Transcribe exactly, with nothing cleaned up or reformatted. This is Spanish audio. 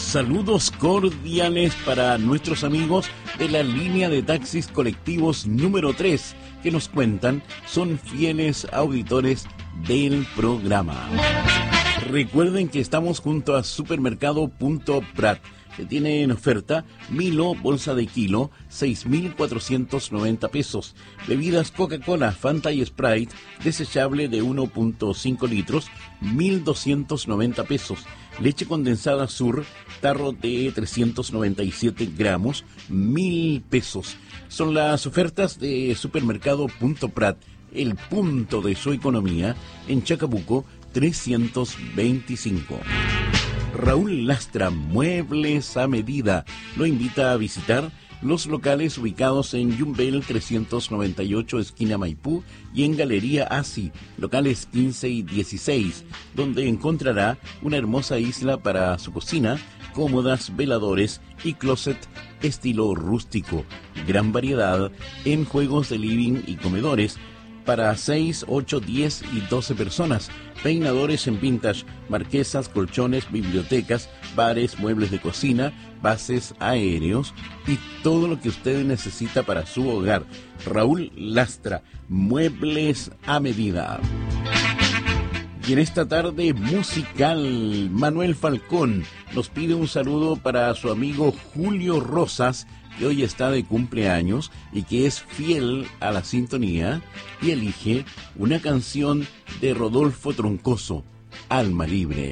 Saludos cordiales para nuestros amigos de la línea de taxis colectivos número tres, que nos cuentan son fieles auditores del programa. Recuerden que estamos junto a Supermercado Punto Prat, que tiene en oferta Milo, bolsa de kilo, seis mil cuatrocientos noventa pesos. Bebidas Coca-Cola, Fanta y Sprite, desechable de uno punto cinco litros, mil doscientos noventa pesos. Leche condensada Sur, tarro de trescientos noventa y siete gramos, mil pesos. Son las ofertas de Supermercado Punto Prat, el punto de su economía, en Chacabuco trescientos veinticinco. Raúl Lastra, muebles a medida, lo invita a visitar los locales ubicados en Yumbel trescientos noventa y ocho, esquina Maipú, y en Galería Asi, locales quince y dieciséis, donde encontrará una hermosa isla para su cocina, cómodas, veladores y closet estilo rústico. Gran variedad en juegos de living y comedores para seis, ocho, diez y doce personas. Peinadores en vintage, marquesas, colchones, bibliotecas, bares, muebles de cocina, bases aéreos y todo lo que usted necesita para su hogar. Raúl Lastra, muebles a medida. Y en esta tarde musical, Manuel Falcón nos pide un saludo para su amigo Julio Rosas, que hoy está de cumpleaños y que es fiel a la sintonía, y elige una canción de Rodolfo Troncoso, Alma Libre.